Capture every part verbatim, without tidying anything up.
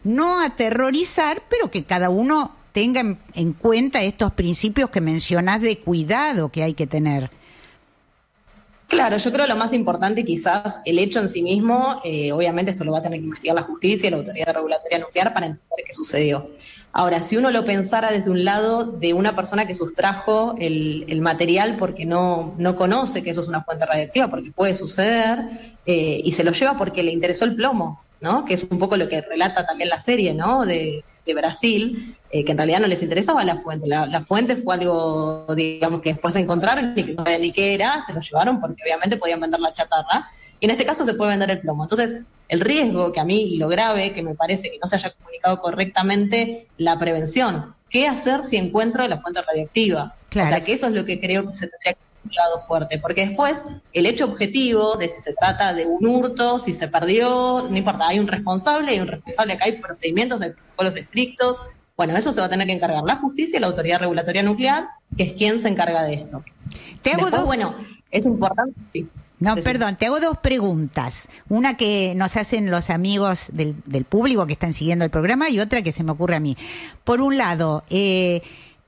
no aterrorizar, pero que cada uno tenga en, en cuenta estos principios que mencionás de cuidado que hay que tener. Claro, yo creo lo más importante quizás el hecho en sí mismo, eh, obviamente esto lo va a tener que investigar la justicia y la Autoridad Regulatoria Nuclear para entender qué sucedió. Ahora, si uno lo pensara desde un lado de una persona que sustrajo el, el material porque no, no conoce que eso es una fuente radiactiva, porque puede suceder, eh, y se lo lleva porque le interesó el plomo, ¿no? Que es un poco lo que relata también la serie, ¿no? De, de Brasil, eh, que en realidad no les interesaba la fuente. La, la fuente fue algo, digamos, que después se encontraron y que no sabían ni qué era, se lo llevaron porque obviamente podían vender la chatarra, y en este caso se puede vender el plomo. Entonces, el riesgo que a mí, y lo grave, que me parece que no se haya comunicado correctamente la prevención. ¿Qué hacer si encuentro la fuente radiactiva? Claro. O sea, que eso es lo que creo que se tendría que un lado fuerte, porque después el hecho objetivo de si se trata de un hurto, si se perdió, no importa, hay un responsable, hay un responsable, acá hay procedimientos, hay protocolos estrictos, bueno, eso se va a tener que encargar la justicia y la Autoridad Regulatoria Nuclear, que es quien se encarga de esto. Te hago después, dos... bueno, es importante, sí. No, perdón, te hago dos preguntas. Una que nos hacen los amigos del, del público que están siguiendo el programa y otra que se me ocurre a mí. Por un lado, eh,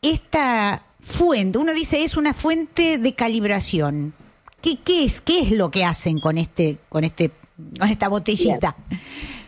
esta fuente, uno dice es una fuente de calibración. ¿Qué, qué es? ¿Qué es lo que hacen con este, con este, con esta botellita? Bien.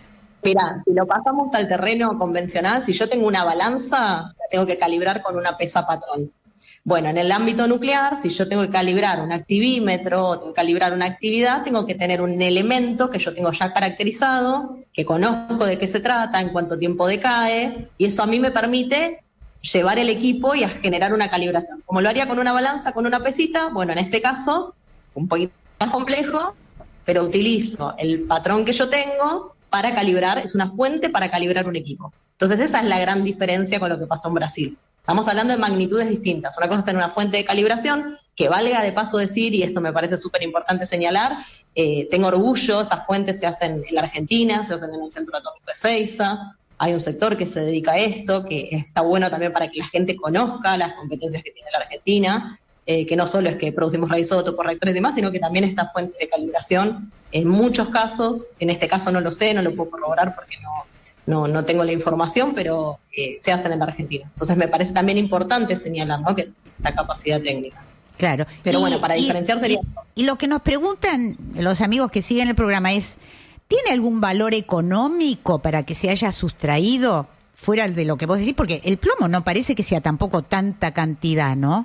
Mira, si lo pasamos al terreno convencional, si yo tengo una balanza, la tengo que calibrar con una pesa patrón. Bueno, en el ámbito nuclear, si yo tengo que calibrar un activímetro, tengo que calibrar una actividad, tengo que tener un elemento que yo tengo ya caracterizado, que conozco de qué se trata, en cuánto tiempo decae, y eso a mí me permite llevar el equipo y a generar una calibración. Como lo haría con una balanza, con una pesita, bueno, en este caso, un poquito más complejo, pero utilizo el patrón que yo tengo para calibrar, es una fuente para calibrar un equipo. Entonces esa es la gran diferencia con lo que pasó en Brasil. Estamos hablando de magnitudes distintas. Una cosa es tener una fuente de calibración que valga de paso decir, y esto me parece súper importante señalar, eh, tengo orgullo, esas fuentes se hacen en la Argentina, se hacen en el Centro Atómico de Ezeiza, hay un sector que se dedica a esto, que está bueno también para que la gente conozca las competencias que tiene la Argentina, eh, que no solo es que producimos radioisótopos, reactores y demás, sino que también estas fuentes de calibración, en muchos casos, en este caso no lo sé, no lo puedo corroborar porque no... No, no tengo la información, pero eh, se hacen en la Argentina. Entonces me parece también importante señalar, ¿no?, que tenemos esta capacidad técnica. Claro. Pero y, bueno, para y, diferenciar sería... Y, y lo que nos preguntan los amigos que siguen el programa es, ¿tiene algún valor económico para que se haya sustraído fuera de lo que vos decís? Porque el plomo no parece que sea tampoco tanta cantidad, ¿no?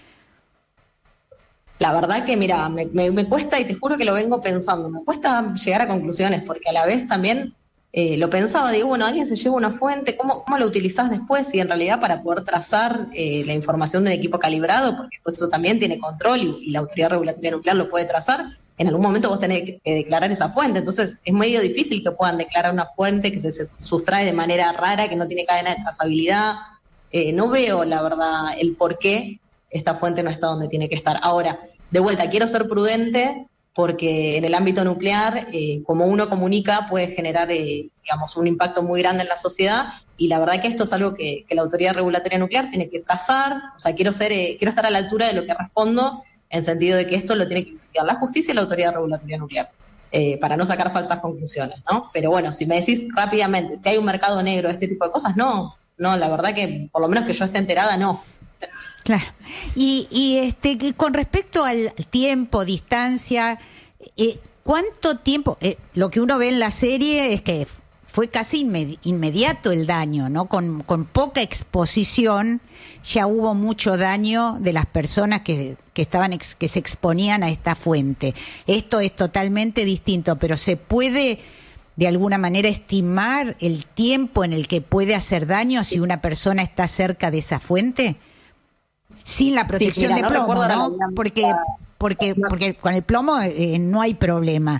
La verdad que, mira, me, me, me cuesta, y te juro que lo vengo pensando, me cuesta llegar a conclusiones, porque a la vez también... Eh, lo pensaba, digo, bueno, alguien se lleva una fuente, ¿cómo, cómo lo utilizás después? Y en realidad para poder trazar eh, la información de un equipo calibrado, porque pues eso también tiene control y, y la Autoridad Regulatoria Nuclear lo puede trazar, en algún momento vos tenés que, que declarar esa fuente. Entonces es medio difícil que puedan declarar una fuente que se, se sustrae de manera rara, que no tiene cadena de trazabilidad. Eh, no veo, la verdad, el por qué esta fuente no está donde tiene que estar. Ahora, de vuelta, quiero ser prudente, porque en el ámbito nuclear, eh, como uno comunica, puede generar, eh, digamos, un impacto muy grande en la sociedad, y la verdad que esto es algo que, que la Autoridad Regulatoria Nuclear tiene que trazar. O sea, quiero ser, eh, quiero estar a la altura de lo que respondo, en sentido de que esto lo tiene que investigar la justicia y la Autoridad Regulatoria Nuclear, eh, para no sacar falsas conclusiones, ¿no? Pero bueno, si me decís rápidamente, si hay un mercado negro de este tipo de cosas, no, no, la verdad que, por lo menos que yo esté enterada, no. Claro. Y, y este, con respecto al tiempo, distancia, eh, ¿cuánto tiempo? Eh, lo que uno ve en la serie es que fue casi inmedi- inmediato el daño, ¿no? Con, con poca exposición ya hubo mucho daño de las personas que, que estaban ex, que se exponían a esta fuente. Esto es totalmente distinto, pero se puede de alguna manera estimar el tiempo en el que puede hacer daño si una persona está cerca de esa fuente. Sin la protección sí, mira, de no plomo, ¿no? Porque, porque, porque con el plomo eh, no hay problema.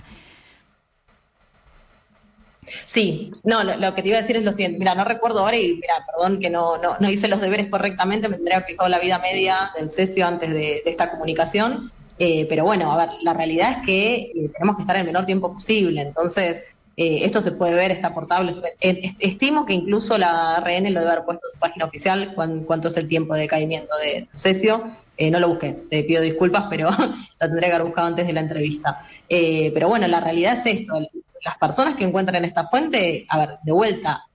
Sí, no, lo, lo que te iba a decir es lo siguiente. Mira, no recuerdo ahora y, mira, perdón que no, no, no hice los deberes correctamente, me tendría fijado la vida media del cesio antes de, de esta comunicación. Eh, pero bueno, a ver, la realidad es que eh, tenemos que estar el menor tiempo posible. Entonces, eh, esto se puede ver, está portable. Estimo que incluso la A R N lo debe haber puesto en su página oficial, cuán, cuánto es el tiempo de decaimiento de cesio. Eh, no lo busqué, te pido disculpas, pero lo tendría que haber buscado antes de la entrevista. Eh, pero bueno, la realidad es esto. Las personas que encuentran esta fuente, a ver, de vuelta,